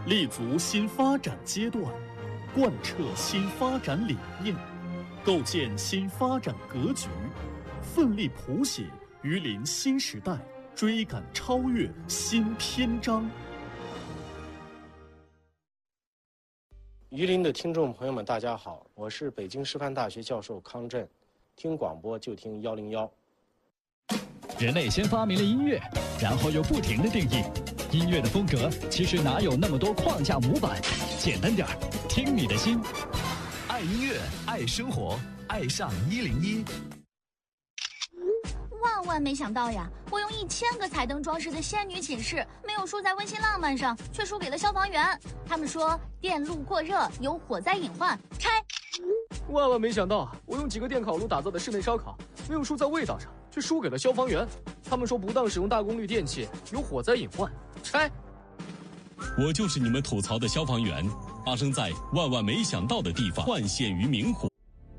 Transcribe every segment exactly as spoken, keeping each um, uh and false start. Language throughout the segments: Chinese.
立足新发展阶段，贯彻新发展理念，构建新发展格局，奋力谱写榆林新时代，追赶超越新篇章。 榆林的听众朋友们，大家好，我是北京师范大学教授康震，听广播就听幺零幺。 人类先发明了音乐，然后又不停地定义音乐的风格，其实哪有那么多框架模板？简单点儿，听你的心。 爱音乐，爱生活，爱上一零一。 万万没想到呀！我用一千个彩灯装饰的仙女寝室，没有输在温馨浪漫上，却输给了消防员。他们说电路过热有火灾隐患，拆。 万万没想到，我用几个电烤炉打造的室内烧烤，没有输在味道上，却输给了消防员。他们说不当使用大功率电器有火灾隐患，拆。 我就是你们吐槽的消防员，发生在万万没想到的地方，换县于明湖。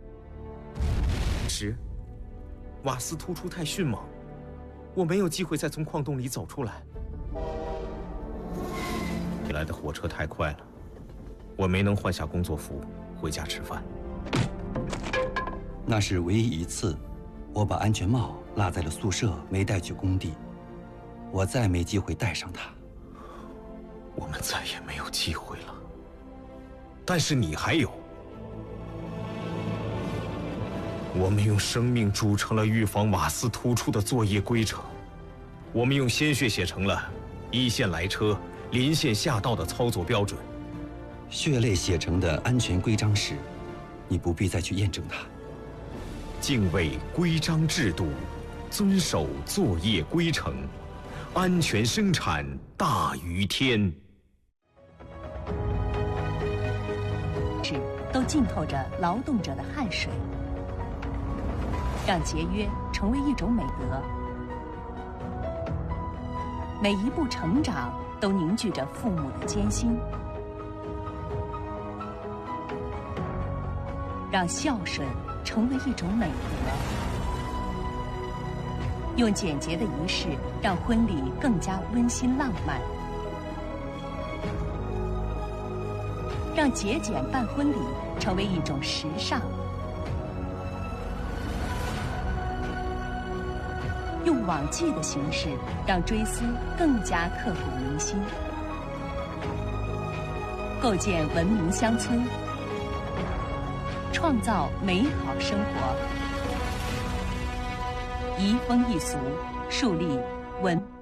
十，瓦斯突出太迅猛，我没有机会再从矿洞里走出来。你来的火车太快了，我没能换下工作服回家吃饭。 那是唯一一次，我把安全帽落在了宿舍，没带去工地。我再没机会戴上它。 我们再也没有机会了。但是你还有。我们用生命铸成了预防瓦斯突出的作业规程，我们用鲜血写成了一线来车、临线下道的操作标准。 血泪写成的安全规章时，你不必再去验证它。 敬畏规章制度，遵守作业规程，安全生产大于天。 都浸透着劳动者的汗水，让节约成为一种美德。每一步成长都凝聚着父母的艰辛，让孝顺成为一种美德。用简洁的仪式让婚礼更加温馨浪漫，让节俭办婚礼成为一种时尚。用网祭的形式让追思更加刻骨铭心，构建文明乡村，创造美好生活，移风易俗，树立文